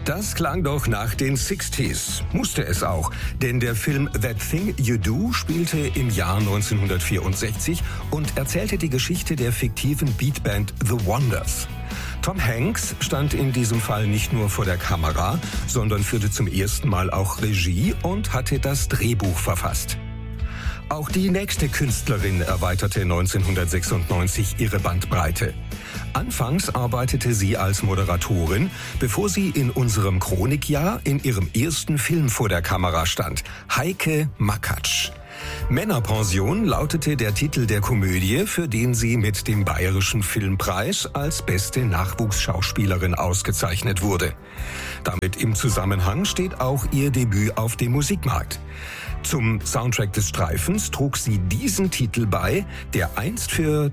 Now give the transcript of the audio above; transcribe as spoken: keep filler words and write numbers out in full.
Das klang doch nach den sechziger. Musste es auch, denn der Film That Thing You Do spielte im Jahr neunzehnhundertvierundsechzig und erzählte die Geschichte der fiktiven Beatband The Wonders. Tom Hanks stand in diesem Fall nicht nur vor der Kamera, sondern führte zum ersten Mal auch Regie und hatte das Drehbuch verfasst. Auch die nächste Künstlerin erweiterte neunzehnhundertsechsundneunzig ihre Bandbreite. Anfangs arbeitete sie als Moderatorin, bevor sie in unserem Chronikjahr in ihrem ersten Film vor der Kamera stand, Heike Makatsch. Männerpension lautete der Titel der Komödie, für den sie mit dem Bayerischen Filmpreis als beste Nachwuchsschauspielerin ausgezeichnet wurde. Damit im Zusammenhang steht auch ihr Debüt auf dem Musikmarkt. Zum Soundtrack des Streifens trug sie diesen Titel bei, der einst für